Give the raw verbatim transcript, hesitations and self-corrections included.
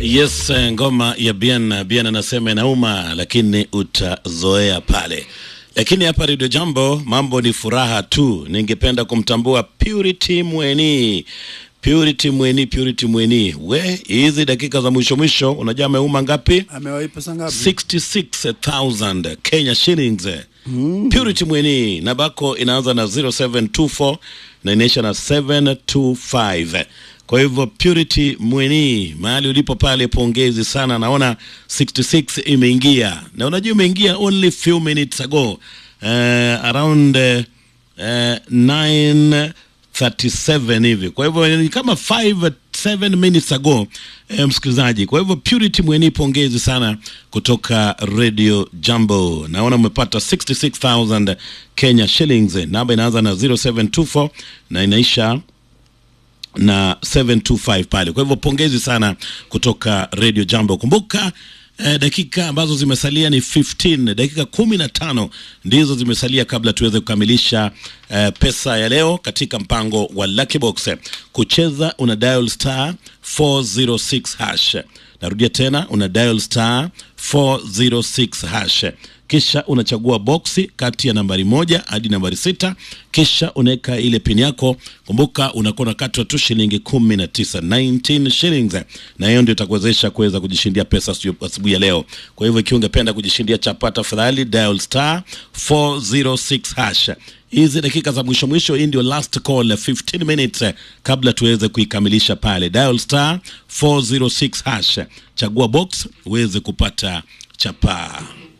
Yes, ngoma ya Bien Bien anasema inauma lakini utazoea pale. Lakini hapa Radio Jambo mambo ni furaha tu. Ningependa kumtambua Purity Mweni. Purity Mweni, Purity Mweni. We, hizi dakika za mwisho mwisho unajua ameuma ngapi? Amewahi pesa ngapi? sixty-six thousand Kenya shillings. Mm. Purity Mweni, nabako inaanza na zero seven two four na inaisha na seven two five. Kwa hivyo Purity Mweni, mahali ulipo pale pongezi sana. Naona sixty-six imeingia. Na unajua imeingia only few minutes ago. Uh, around uh, uh, nine thirty-seven hivi. Kwa hivyo ni kama five seven minutes ago, eh, msikilizaji. Kwa hivyo Purity Mweni, pongezi sana kutoka Radio Jambo. Naona umepata sixty-six thousand Kenya shillings. Namba inaanza na zero seven two four na inaisha na seven two five pale. Kwa hivyo pongezi sana kutoka Radio Jambo. Kumbuka eh, dakika ambazo zimesalia ni fifteen, dakika kumi na tano ndizo zimesalia kabla tuweze kukamilisha eh, pesa ya leo katika mpango wa Lucky Box. Kucheza una dial star four zero six hash. Narudia tena, una dial star four zero six hash. Kisha unachagua boxi kati ya nambari moja hadi nambari sita. Kisha unaweka ile pin yako. Kumbuka unakuwa unakatwa tu shilingi kumi na tisa, nineteen shillings. Na hiyo ndio itakuwezesha kuweza kujishindia pesa asubuhi ya leo. Kwa hivyo ikiwa ungependa kujishindia chapata, tafadhali dial star four zero six hash. Hizi dakika za mwisho mwisho, hii ndio last call, fifteen minutes kabla tuweze kuikamilisha pale. Dial star four zero six hash. Chagua box uweze kupata chapa.